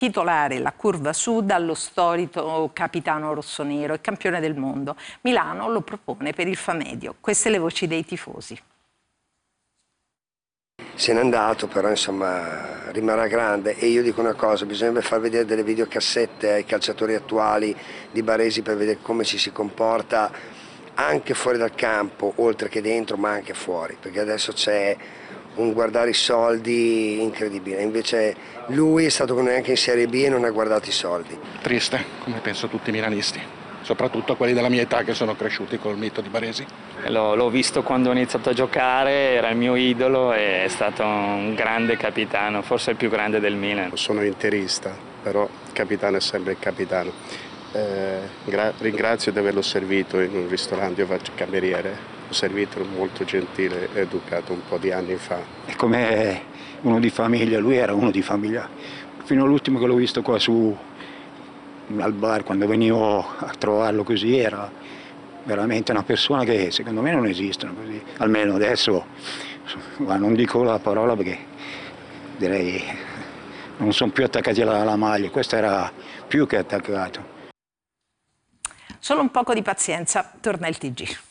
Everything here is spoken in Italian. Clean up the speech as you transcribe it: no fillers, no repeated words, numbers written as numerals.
titolare la curva sud allo storico capitano rossonero e campione del mondo. Milano lo propone per il Famedio. Queste le voci dei tifosi. Se n'è andato, però insomma rimarrà grande, e io dico una cosa: bisognerebbe far vedere delle videocassette ai calciatori attuali di Baresi per vedere come ci si comporta anche fuori dal campo, oltre che dentro, ma anche fuori, perché adesso c'è un guardare i soldi incredibile. Invece lui è stato con noi anche in Serie B e non ha guardato i soldi. Triste, come penso tutti i milanisti, soprattutto quelli della mia età che sono cresciuti col mito di Baresi. L'ho visto quando ho iniziato a giocare, era il mio idolo e è stato un grande capitano, forse il più grande del Milan. Sono interista, però il capitano è sempre il capitano. Ringrazio di averlo servito in un ristorante, io faccio cameriere, ho servito molto gentile e educato un po' di anni fa. È come uno di famiglia, lui era uno di famiglia, fino all'ultimo che l'ho visto qua su al bar, quando venivo a trovarlo così, era veramente una persona che secondo me non esistono così, almeno adesso, ma non dico la parola perché direi non sono più attaccati alla maglia, questo era più che attaccato. Solo un poco di pazienza, torna il TG.